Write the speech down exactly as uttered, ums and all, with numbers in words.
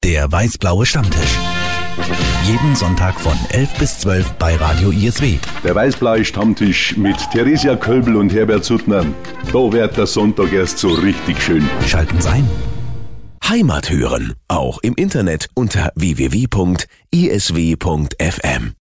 Der weiß-blaue Stammtisch. Jeden Sonntag von elf bis zwölf bei Radio I S W. Der weiß-blaue Stammtisch mit Theresia Kölbel und Herbert Suttner. Da wird der Sonntag erst so richtig schön. Schalten Sie ein. Heimat hören, auch im Internet unter w w w punkt i s w punkt f m.